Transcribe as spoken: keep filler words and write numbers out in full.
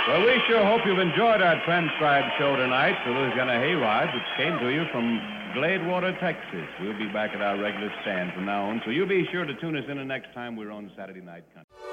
Well, we sure hope you've enjoyed our transcribed show tonight, The Louisiana Hayrides, which came to you from Gladewater, Texas. We'll be back at our regular stand from now on, so you be sure to tune us in the next time we're on Saturday Night Country.